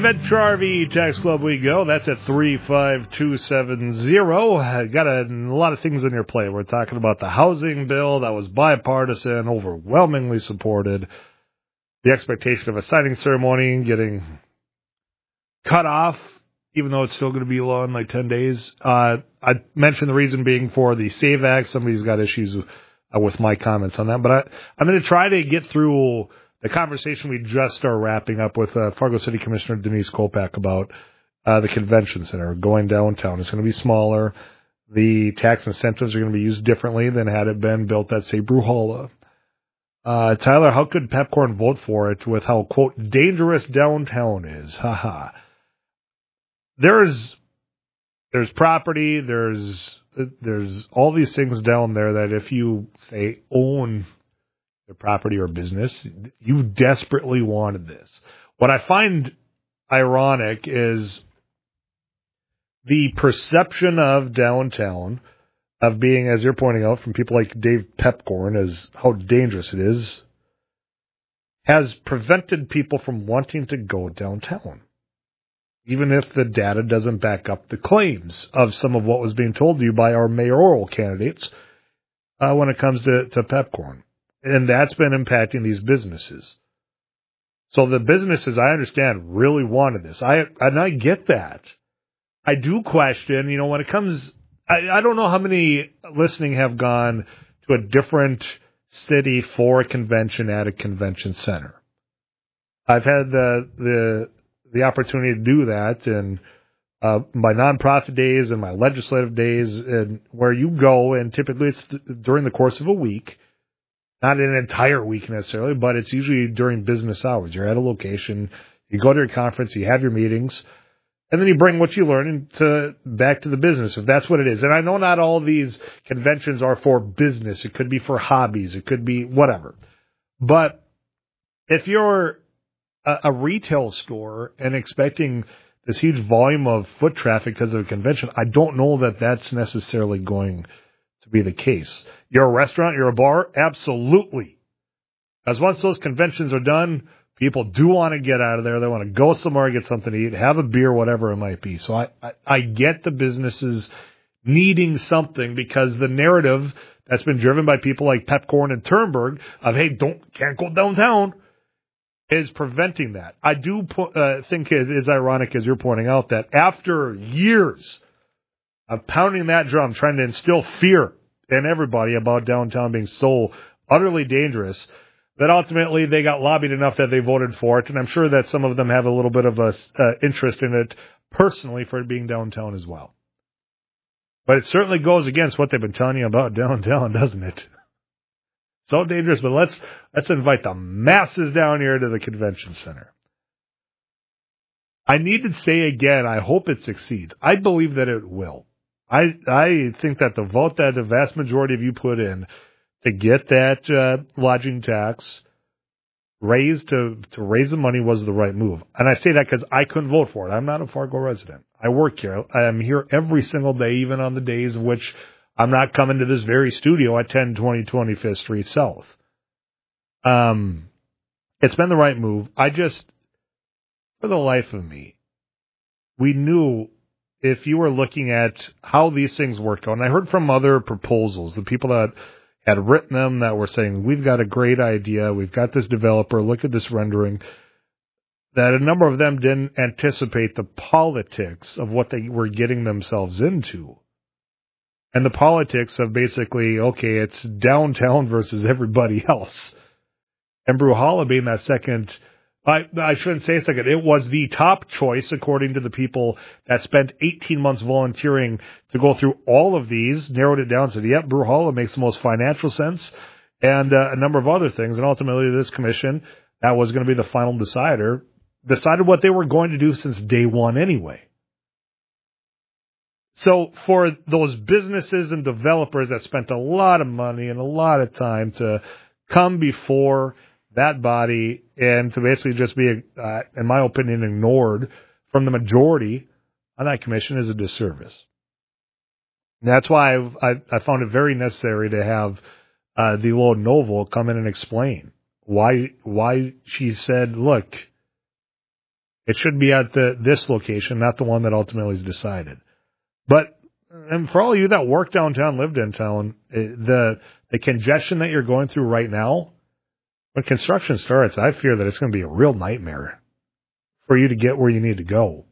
Venture RV Tax Club we go. That's at 35270. Got a lot of things on your plate. We're talking about the housing bill that was bipartisan, overwhelmingly supported. The expectation of a signing ceremony getting cut off, even though it's still going to be law in like 10 days. I mentioned the reason being for the SAVE Act. Somebody's got issues with my comments on that. But I'm going to try to get through the conversation we just started wrapping up with Fargo City Commissioner Denise Kolpak about the convention center going downtown. It's going to be smaller. The tax incentives are going to be used differently than had it been built at, say, Bruhala. Tyler, how could Pepcorn vote for it with how, quote, dangerous downtown is? Haha. There's property, there's all these things down there that if you, say, own the property or business, you desperately wanted this. What I find ironic is the perception of downtown of being, as you're pointing out, from people like Dave Pepcorn, as how dangerous it is, has prevented people from wanting to go downtown, even if the data doesn't back up the claims of some of what was being told to you by our mayoral candidates when it comes to Pepcorn. And that's been impacting these businesses. So the businesses, I understand, really wanted this. And I get that. I do question, when it comes, I don't know how many listening have gone to a different city for a convention at a convention center. I've had the opportunity to do that in my nonprofit days and my legislative days, and where you go, and typically it's during the course of a week. Not an entire week necessarily, but it's usually during business hours. You're at a location, you go to your conference, you have your meetings, and then you bring what you learn back to the business, if that's what it is. And I know not all of these conventions are for business. It could be for hobbies. It could be whatever. But if you're a retail store and expecting this huge volume of foot traffic because of a convention, I don't know that that's necessarily going to be the case. You're a restaurant, you're a bar, absolutely. Because once those conventions are done, people do want to get out of there. They want to go somewhere, get something to eat, have a beer, whatever it might be. So I get the businesses needing something, because the narrative that's been driven by people like Pepcorn and Turnberg of, hey, can't go downtown, is preventing that. I do think it is ironic, as you're pointing out, that after years of pounding that drum, trying to instill fear in everybody about downtown being so utterly dangerous, that ultimately they got lobbied enough that they voted for it. And I'm sure that some of them have a little bit of a interest in it personally for it being downtown as well. But it certainly goes against what they've been telling you about downtown, doesn't it? So dangerous, but let's invite the masses down here to the convention center. I need to say again, I hope it succeeds. I believe that it will. I think that the vote that the vast majority of you put in to get that lodging tax raised to raise the money was the right move. And I say that because I couldn't vote for it. I'm not a Fargo resident. I work here. I'm here every single day, even on the days in which I'm not coming to this very studio at 1020 25th Street South. It's been the right move. I just, for the life of me, we knew if you were looking at how these things work out, and I heard from other proposals, the people that had written them that were saying, we've got a great idea, we've got this developer, look at this rendering, that a number of them didn't anticipate the politics of what they were getting themselves into. And the politics of basically, okay, it's downtown versus everybody else. And Bruhala being that second, I shouldn't say second, it was the top choice according to the people that spent 18 months volunteering to go through all of these, narrowed it down, said, yep, Bruhala makes the most financial sense, and a number of other things. And ultimately this commission, that was going to be the final decider, decided what they were going to do since day one anyway. So for those businesses and developers that spent a lot of money and a lot of time to come before that body and to basically just be, in my opinion, ignored from the majority on that commission is a disservice. And that's why I found it very necessary to have the Lord Noble come in and explain why she said, look, It should be at this location, not the one that ultimately is decided. But and for all of you that work downtown, live downtown, the congestion that you're going through right now, when construction starts, I fear that it's going to be a real nightmare for you to get where you need to go.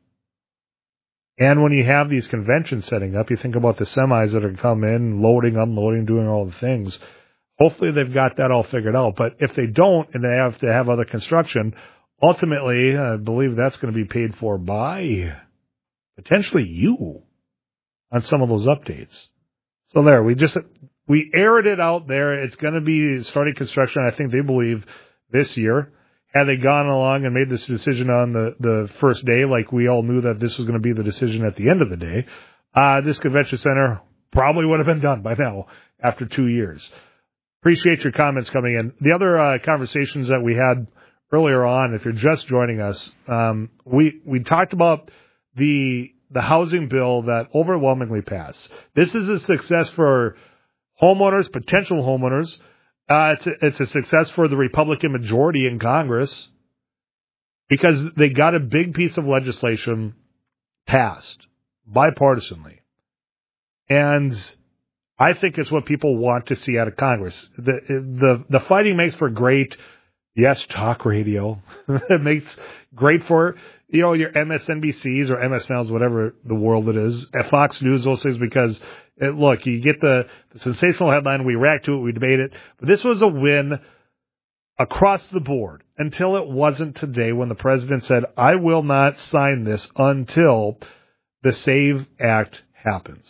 And when you have these conventions setting up, you think about the semis that are come in, loading, unloading, doing all the things. Hopefully they've got that all figured out. But if they don't and they have to have other construction, ultimately, I believe that's going to be paid for by potentially you on some of those updates. So there, we aired it out there. It's going to be starting construction, I think they believe, this year. Had they gone along and made this decision on the first day, like we all knew that this was going to be the decision at the end of the day, this convention center probably would have been done by now after 2 years. Appreciate your comments coming in. The other conversations that we had earlier on, if you're just joining us, we talked about the housing bill that overwhelmingly passed. This is a success for homeowners, potential homeowners. It's a success for the Republican majority in Congress because they got a big piece of legislation passed bipartisanly. And I think it's what people want to see out of Congress. The fighting makes for great, yes, talk radio. It makes great for, your MSNBCs or MSNLs, whatever the world it is, at Fox News, those things, because look, you get the sensational headline, we react to it, we debate it. But this was a win across the board until it wasn't today when the president said, I will not sign this until the SAVE Act happens.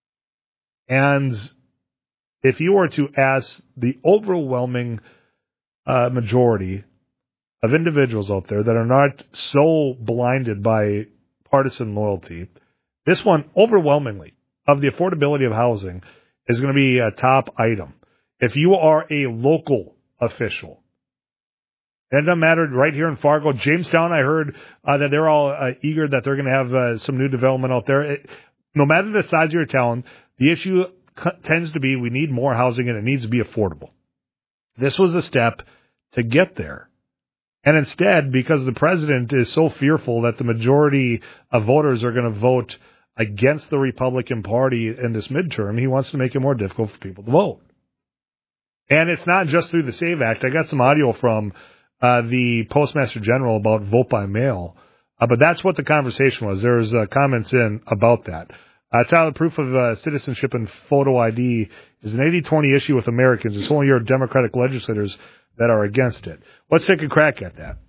And if you were to ask the overwhelming majority of individuals out there that are not so blinded by partisan loyalty, this one overwhelmingly of the affordability of housing is going to be a top item. If you are a local official, it doesn't matter right here in Fargo, Jamestown, I heard that they're all eager that they're going to have some new development out there. No matter the size of your town, the issue tends to be we need more housing and it needs to be affordable. This was a step to get there. And instead, because the president is so fearful that the majority of voters are going to vote against the Republican Party in this midterm, he wants to make it more difficult for people to vote. And it's not just through the SAVE Act. I got some audio from the Postmaster General about vote by mail, but that's what the conversation was. There's comments in about that. Tyler, proof of citizenship and photo ID is an 80-20 issue with Americans. It's only your Democratic legislators that are against it. Let's take a crack at that.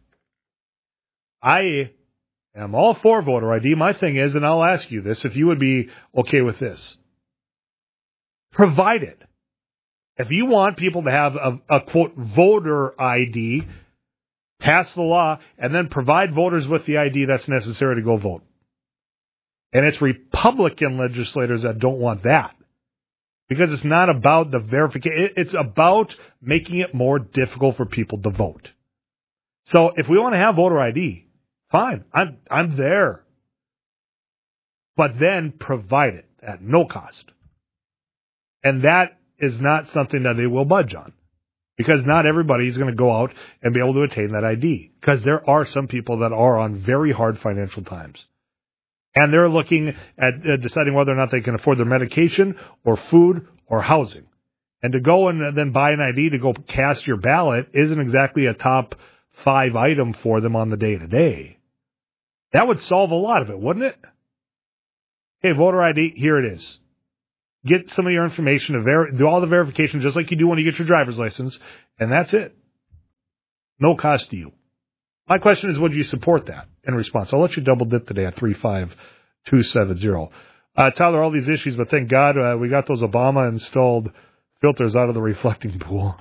I am all for voter ID. My thing is, and I'll ask you this, if you would be okay with this. Provide it. If you want people to have a quote, voter ID, pass the law, and then provide voters with the ID that's necessary to go vote. And it's Republican legislators that don't want that. Because it's not about the verification. It's about making it more difficult for people to vote. So if we want to have voter ID, fine. I'm there. But then provide it at no cost. And that is not something that they will budge on. Because not everybody is going to go out and be able to attain that ID. Because there are some people that are on very hard financial times. And they're looking at deciding whether or not they can afford their medication or food or housing. And to go and then buy an ID to go cast your ballot isn't exactly a top 5 item for them on the day-to-day. That would solve a lot of it, wouldn't it? Hey, voter ID, here it is. Get some of your information, do all the verification just like you do when you get your driver's license, and that's it. No cost to you. My question is, would you support that in response? I'll let you double dip today at 35270. Tyler, all these issues, but thank God we got those Obama-installed filters out of the reflecting pool.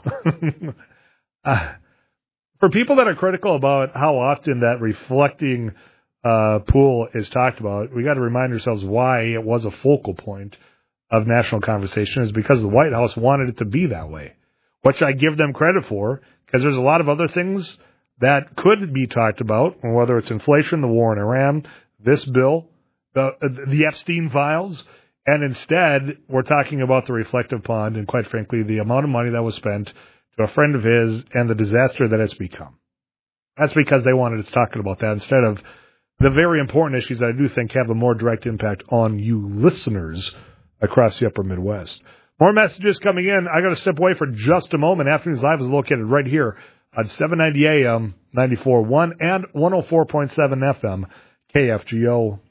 For people that are critical about how often that reflecting pool is talked about, we got to remind ourselves why it was a focal point of national conversation is because the White House wanted it to be that way, which I give them credit for, because there's a lot of other things that could be talked about, whether it's inflation, the war in Iran, this bill, the Epstein files, and instead we're talking about the reflective pond and, quite frankly, the amount of money that was spent to a friend of his and the disaster that it's become. That's because they wanted us talking about that instead of the very important issues that I do think have a more direct impact on you listeners across the upper Midwest. More messages coming in. I got to step away for just a moment. Afternoons Live is located right here on 790 AM, 94.1 and 104.7 FM, KFGO.